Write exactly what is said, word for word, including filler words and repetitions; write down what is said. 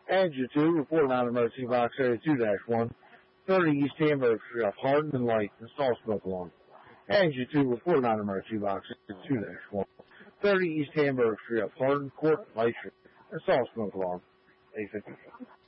Angela two, reporting on emergency box area two dash one, thirty East Hamburg Street, hardened and light, install smoke alarm. Angela two, reporting on emergency box area two dash one, thirty East Hamburg Street, hardened court, light street, install smoke alarm. eight fifty.